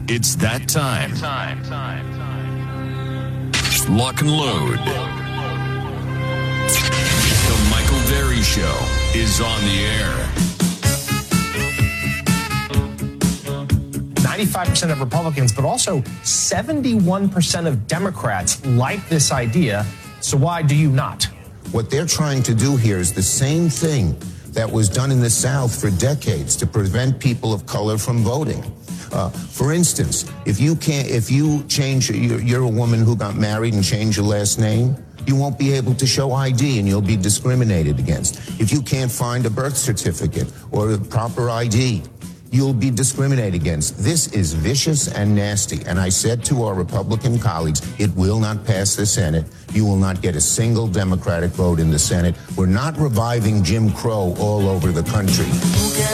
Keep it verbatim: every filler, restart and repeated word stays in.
It's that time. Time, time, time. Lock and load. The Michael Berry Show is on the air. ninety-five percent of Republicans, but also seventy-one percent of Democrats like this idea. So why do you not? What they're trying to do here is the same thing that was done in the South for decades to prevent people of color from voting. Uh, for instance, if you can't, if you change, you're, you're a woman who got married and changed your last name, you won't be able to show I D and you'll be discriminated against. If you can't find a birth certificate or a proper I D, you'll be discriminated against. This is vicious and nasty. And I said to our Republican colleagues, it will not pass the Senate. You will not get a single Democratic vote in the Senate. We're not reviving Jim Crow all over the country.